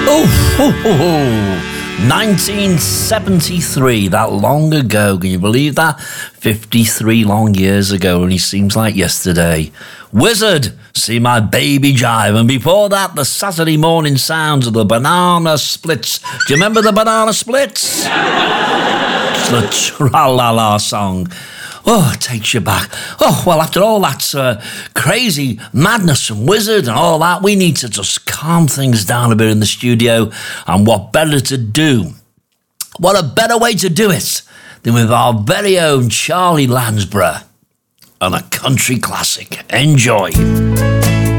1973, that long ago. Can you believe that? 53 long years ago, and it seems like yesterday. Wizard, See My Baby Jive. And before that, the Saturday morning sounds of the Banana Splits. Do you remember the Banana Splits? It's the Tra-La-La song. Oh, it takes you back. Oh, well, after all that crazy madness and Wizard and all that, we need to just calm things down a bit in the studio. And what better to do? What a better way to do it than with our very own Charlie Lansborough on a country classic. Enjoy.